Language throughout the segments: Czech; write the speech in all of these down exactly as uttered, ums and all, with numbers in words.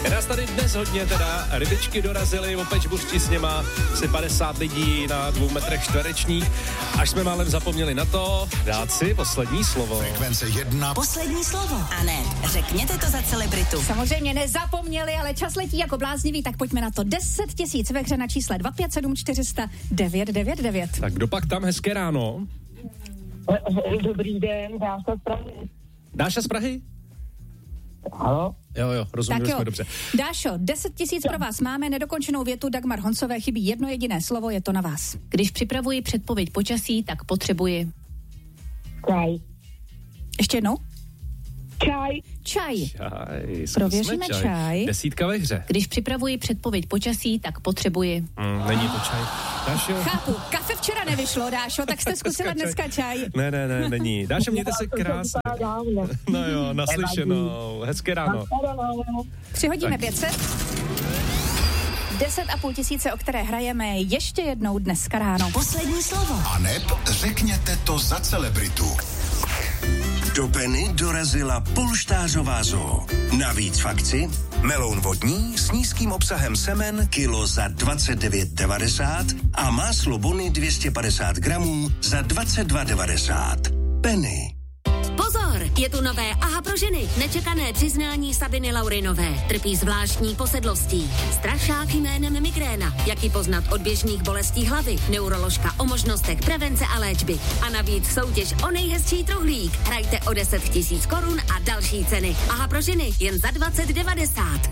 Je nás tady dnes hodně teda, rybičky dorazily, opeč buřti s něma, asi padesát lidí na dvou metrech čtverečních, až jsme málem zapomněli na to, dát si poslední slovo. Frekvence jedna. Poslední slovo. A ne, řekněte to za celebritu. Samozřejmě nezapomněli, ale čas letí jako bláznivý, tak pojďme na to. deset tisíc ve hře na čísle dva pět sedm čtyři sta devět devět devět. Tak kdo pak tam, hezké ráno? Dobrý den, Dáša z Prahy. Dáša z Prahy? Halo? Jo, jo, rozumím, Tak jo, jsme dobře. Dášo, deset tisíc pro vás máme, nedokončenou větu Dagmar Honcové chybí jedno jediné slovo, je to na vás. Když připravuji předpověď počasí, tak potřebuji... Čaj. Ještě jednou? Čaj. Čaj. Čaj, Prověříme čaj. čaj. Desítka ve hře. Když připravuji předpověď počasí, tak potřebuji... Mm, není to čaj. Dášo? Chápu, kafe včera nevyšlo, Dášo, tak jste zkusila dneska čaj. Ne, ne, ne, není. Dášo, mějte se krásně. No jo, naslyšenou. Hezké ráno. Přihodíme pět set. Deset a půl tisíce, o které hrajeme ještě jednou dneska ráno. Poslední slovo. A neb řekněte to za celebritu. Do Penny dorazila polštářová zoo. Navíc fakci, meloun vodní s nízkým obsahem semen kilo za dvacet devět devadesát a máslo Bony dvě stě padesát gramů za dvacet dva devadesát. Penny. Pozor, je tu nové Aha pro ženy. Nečekané přiznání Sabiny Laurinové. Trpí zvláštní posedlostí. Strašák jménem migréna. Jak ji poznat od běžných bolestí hlavy. Neuroložka o možnostech prevence a léčby. A navíc soutěž o nejhezčí truhlík. Hrajte o deset tisíc korun a další ceny. Aha pro ženy jen za dvacet devadesát.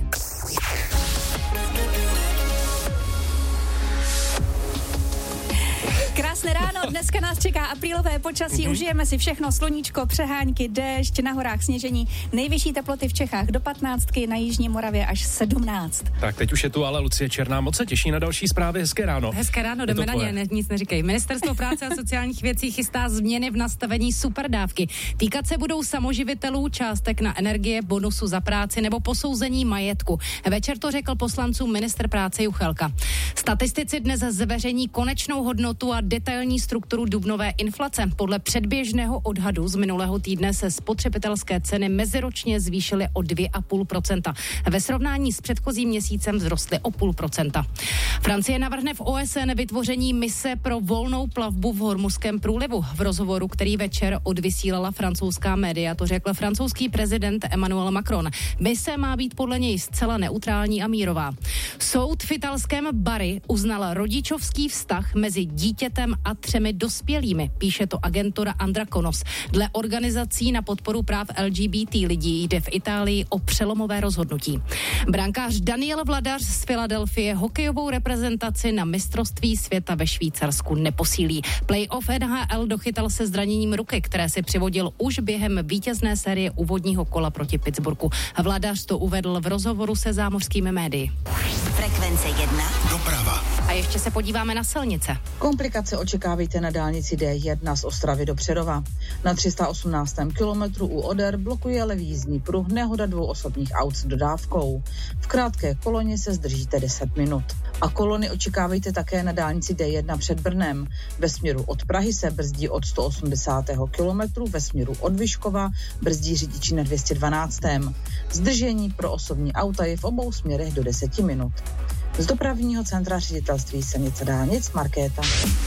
Krásné ráno, dneska nás čeká aprílové počasí, mm-hmm. užijeme si všechno, sluníčko, přehánky, déšť, na horách sněžení, nejvyšší teploty v Čechách do patnáctky, na jižní Moravě až sedmnáct. Tak teď už je tu ale Lucie Černá, moc se těší na další zprávy, hezké ráno. Hezké ráno, jdeme na ně, ne, nic neříkej. Ministerstvo práce a sociálních věcí chystá změny v nastavení superdávky. Týkat se budou samoživitelů, částek na energie, bonusu za práci nebo posouzení majetku. Večer to řekl poslancům ministr práce Juchelka. Statistici dnes zveřejní konečnou hodnotu a detailní strukturu dubnové inflace. Podle předběžného odhadu z minulého týdne se spotřebitelské ceny meziročně zvýšily o dvě celá pět procenta. Ve srovnání s předchozím měsícem vzrostly o půl procenta. Francie navrhne v O S N vytvoření mise pro volnou plavbu v Hormuzském průlivu. V rozhovoru, který večer odvysílala francouzská média, to řekl francouzský prezident Emmanuel Macron. Mise má být podle něj zcela neutrální a mírová. Soud v italském Bari uznal rodičovský vztah mezi dítětem a třemi dospělými, píše to agentura Andrakonos. Dle organizací na podporu práv L G B T lidí jde v Itálii o přelomové rozhodnutí. Brankář Daniel Vladař z Filadelfie hokejovou reprezentaci na mistrovství světa ve Švýcarsku neposílí. Playoff N H L dochytal se zraněním ruky, které si přivodil už během vítězné série úvodního kola proti Pittsburghu. Vladař to uvedl v rozhovoru se zámořskými médii. Frekvence jedna. Doprava. A ještě se podíváme na silnice. Komplikace očekávejte na dálnici D jedna z Ostravy do Přerova. Na tři sta osmnáctém kilometru u Oder blokuje levý jízdní pruh nehoda dvou osobních aut s dodávkou. V krátké koloně se zdržíte deset minut. A kolony očekávejte také na dálnici D jedna před Brnem. Ve směru od Prahy se brzdí od sto osmdesátého kilometru, ve směru od Vyškova brzdí řidiči na dvě stě dvanáctém Zdržení pro osobní auta je v obou směrech do deseti minut. Z dopravního centra ředitelství silnic a dálnic Markéta.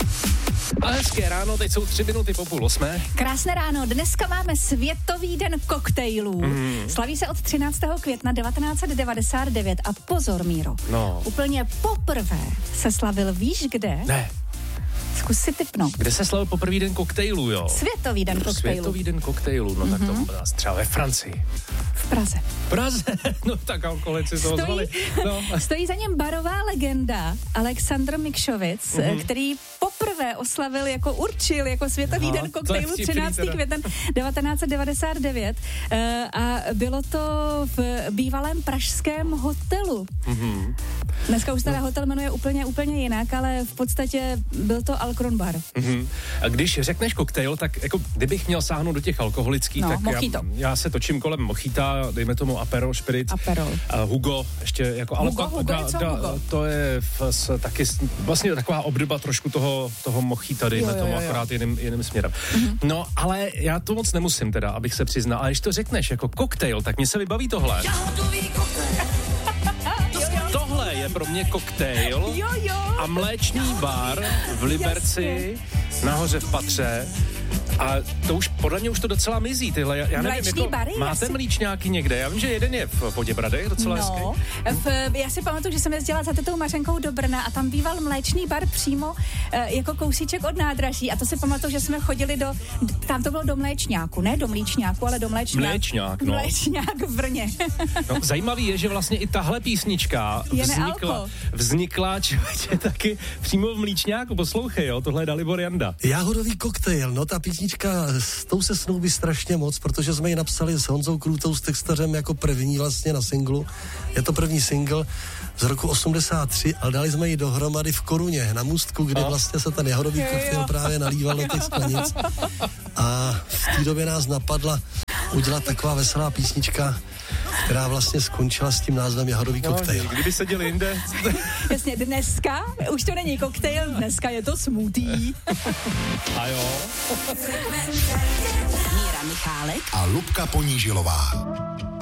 A hezké ráno, teď jsou tři minuty po půl osmé. Krásné ráno, dneska máme Světový den koktejlů. Mm. Slaví se od třináctého května devatenáct set devadesát devět a pozor, Míro. No. Úplně poprvé se slavil, víš kde? Ne. Zkus si tipnout. Kde se slavil poprvý den koktejlů, jo? Světový den koktejlů. Světový den koktejlů, no mm-hmm. tak to bude třeba ve Francii. V Praze. V Praze? No tak alkoholici to ozvali. No. Stojí za něm barová legenda Aleksandr Mikšovic, mm-hmm. který poprvé oslavil, jako určil jako Světový no, den koktejlu třináctého května devatenáct set devadesát devět uh, a bylo to v bývalém pražském hotelu. Mm-hmm. Dneska už teda hotel jmenuje úplně, úplně jinak, ale v podstatě byl to Alkron bar. Mm-hmm. A když řekneš koktejl, tak jako kdybych měl sáhnout do těch alkoholických, no, tak mojito. já, já se točím kolem mochita, dejme tomu Aperol Spritz. Aperol. Uh, Hugo, ještě jako... Hugo, ale, Hugo, da, je co da, Hugo? To je v, s, taky vlastně taková obdoba trošku toho, toho mochita, dejme jo, jo, tomu jo. akorát jiným, jiným směrem. Mm-hmm. No, ale já to moc nemusím teda, abych se přiznal. Ale když to řekneš jako koktejl, tak mě se vybaví tohle. je pro mě koktejl Jo, jo. a mléčný bar v Liberci, nahoře v patře. A to už, podle mě už to docela mizí, tyhle, já nevím, Mléčný jako, bary, máte jasně. mlíčňáky někde? Já vím, že jeden je v Poděbradech, docela hezký. No, v, já si pamatuju, že jsem jezdila za tetou Mařenkou do Brna a tam býval mléčný bar přímo e, jako kousíček od nádraží a to si pamatuju, že jsme chodili do, tam to bylo do Mléčňáku, ne do Mlíčňáku, ale do Mléčňáku. Mléčňák, no. Mléčňák v Brně. No, zajímavý je, že vlastně i tahle písnička Je vznikla, nealko. vznikla člověče, taky přímo v Mlíčňáku, poslouchej, jo, tohle je Dalibor Janda. Jáhodový koktejl, no ta písnička, s tou se snoubí strašně moc, protože jsme ji napsali s Honzou Krůtou, s textařem jako první vlastně na singlu. Je to první single z roku osmdesát tři, ale dali jsme ji dohromady v Koruně, na Můstku, kde vlastně se ten jahodový koktejl právě nalíval do těch sklenic. A v té době nás napadla udělat taková veselá písnička, která vlastně skončila s tím názvem Jahodový koktejl. No, kdyby seděl jinde. Jasně, dneska už to není koktejl, dneska je to smoothie. A jo. Míra Michálek A Lubka Ponížilová.